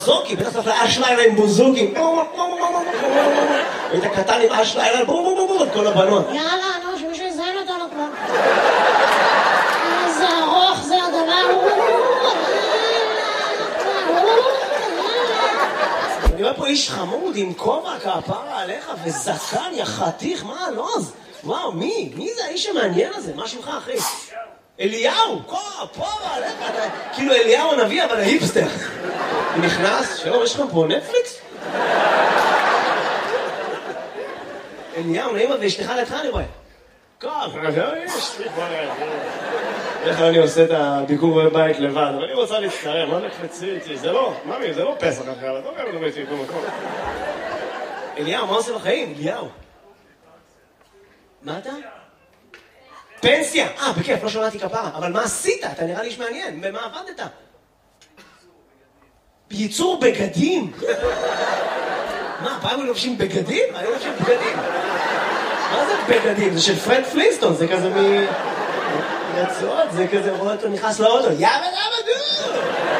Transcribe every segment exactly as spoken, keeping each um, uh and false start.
בוזוקי, בטח צריך לאש לילה עם בוזוקים. היית קטן עם אש לילה, בום בום בום בום, כל הבנות. יאללה, נו, שמישהו יזיין אותנו כבר. איזה ארוך זה הדבר. אני רואה פה איש חמוד עם כובע כפרה עליך וזקן, יא חתיך, מה הלוז? וואו, מי? מי זה האיש המעניין הזה? מה שמך, אחי? אליהו, כפרה עליך, כאילו אליהו הנביא, אבל ההיפסטר. נכנס, שלום, יש לכם פה נטפליקס? אליהו, נעימה, ואשתך לידך אני רואה. כוח, יש לי כבר... איך אני עושה את הביקור בבית לבד, אבל אני רוצה להצטרם, מה נקפצי איתי? זה לא, ממי, זה לא פסח אחרי, אבל לא גם נובייתי פה מקום. אליהו, מה עושה בחיים? אליהו. מה אתה? פנסיה! אה, בכיף, לא שמעתי כפרה, אבל מה עשית? אתה נראה לי איש מעניין, במה עבדת? ייצור בגדים? מה, פעם הם לובשים בגדים? אני לובשים בגדים. מה זה בגדים? זה של פרד פלינסטון, זה כזה מ... רצועות, זה כזה רואה אותו נכנס לאוטו. יאבא למה דו!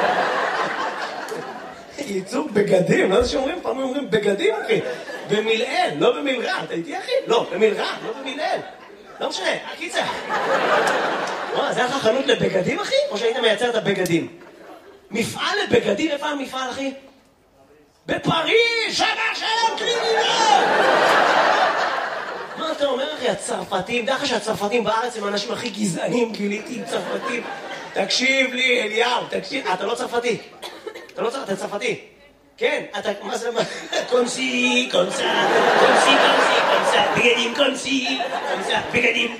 ייצור בגדים, לא זה שאומרים, פעם אומרים בגדים, אחי. במילאל, לא במילרע. אתה איתי, אחי? לא, במילרע, לא במילאל. לא משנה, הקיצר. וואו, זה היה לך חנות לבגדים, אחי? או שהיית מייצר את הבגדים? מפעל לבגדים, איפה המפעל, אחי? בפריז, שמה שלום קרימינל! מה אתה אומר, אחי? הצרפתים, דרך שהצרפתים בארץ הם האנשים הכי גזענים, גיליתי עם צרפתים. תקשיב לי, אליהו, תקשיב. אתה לא צרפתי. אתה לא צרפתי, אתה צרפתי. כן, אתה, מה זה, מה? קונסי, קונסה, קונסי, קונסי, קונסה, בגדים, קונסי, קונסה, בגדים.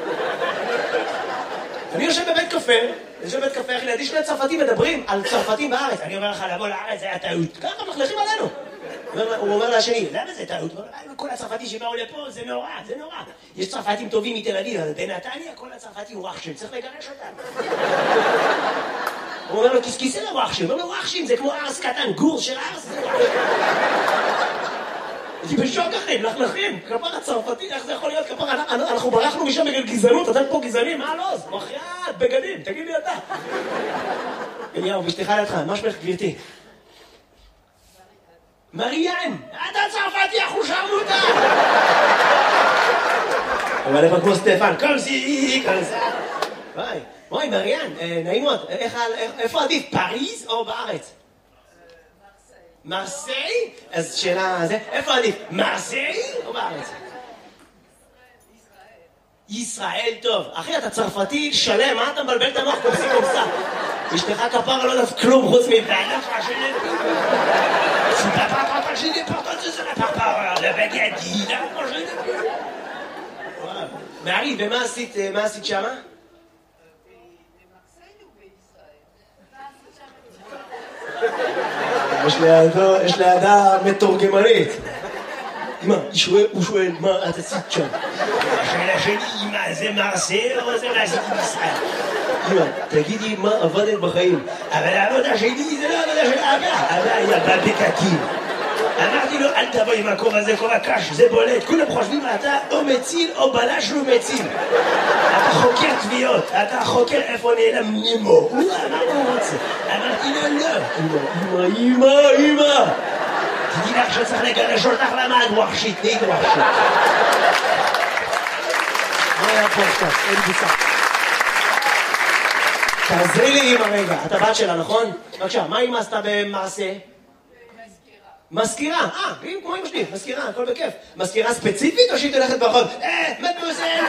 אני יושב בבית קפה, אני יושב בבית קפה, אחי, לידי שני צרפתים מדברים על צרפתים בארץ. אני אומר לך, לבוא לארץ, זה היה טעות. ככה מחלכים עלינו. הוא אומר לשני, למה זה טעות? כל הצרפתים שבאו לפה, זה נורא, זה נורא. יש צרפתים טובים מתל אביב, אבל בנתניה כל הצרפתים הוא רחשים, צריך לגרש אותם. הוא אומר לו, כיסכיסי לרחשים, הוא אומר לו, רחשים, זה כמו ארס קטן, גור של ארס. אני בשוק אחי, מלכלכים, כפר הצרפתי, איך זה יכול להיות? כפר, אנחנו ברחנו משם בגלל גזענות, אתם פה גזענים, מה לא? מחייאת, בגדים, תגיד לי אתה. אליהו, בשתיך לידך, מה שמך גבירתי? מריאן, אתה צרפתי, אחו שרמוטה! אבל איפה כמו סטפן, קומסי, קומסה. וואי, וואי, מריאן, נעים מאוד, איפה עדיף, פריז או בארץ? מרסיי? אז שאלה, איפה עדיף, מרסיי או בארץ? ישראל טוב. אחי, אתה צרפתי שלם, מה אתה מבלבל את המוח קומסי קומסה? אשתך כפרה לא יודעת כלום חוץ מבעלה פרשנית. C'est pas par rapport à j'ai des portes de ça par rapport le bagadi là moi je voilà mais arrive ומה עשית מה עשית שמה? יש לידו יש לידה מתורגמנית. אמא, הוא שואל מה את עשית שם? השאלה שלי אמא זה מרסיי או זה עשית בישראל? אמא, תגידי מה עבדת בחיים. אבל העבודה שלי זה לא עבודה של אבא. אבא היה בבגדים. אמרתי לו, אל תבוא עם הכובע הזה, כובע קש, זה בולט. כולם חושבים, אתה או מציל או בלש לא מציל. אתה חוקר תביעות, אתה חוקר איפה נעלם נימו. מה הוא רוצה? אמרתי לו, לא. אמא, אמא, אמא. תדעי לך שצריך לגרש אותך למה את ווחשית, נהיית ווחשית. מה היה פה עכשיו? אין בוצע. תעזרי לי אמא רגע, אתה בת שלה, נכון? בבקשה, מה אמא עשתה במעשה? מזכירה, אה, כמו אמא שלי, מזכירה, הכל בכיף. מזכירה ספציפית או שהיא תלכת ברחוב? אה, מדמוזל!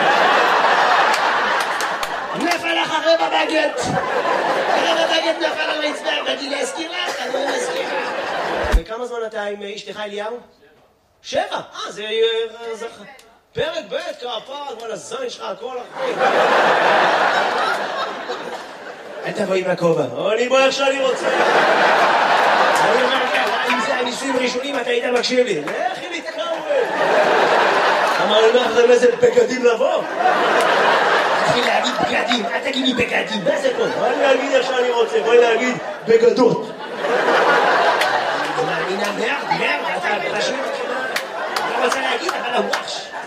נפל לך רבע בגט! רבע בגט נפל על הרצפה, באתי להזכיר לך, אני מזכירה. וכמה זמן אתה עם אשתך אליהו? שבע, אה, זה... פרק ב' כפרה, כל הזין שלך, הכל אחרי. אל תבוא עם הכובע, אני בוא איך שאני רוצה. אני אומר לך, אם זה הניסויים הראשונים, אתה היית מקשיב לי. איך היא מתקרבת? אמר לי, מה אחרי איזה בגדים לבוא? תתחיל להגיד בגדים, אל תגיד לי בגדים, מה זה פה? בואי להגיד איך שאני רוצה, בואי להגיד בגדות. אני מאמינה מרד, מרד, אתה פשוט... אני רוצה להגיד, אבל הוואש.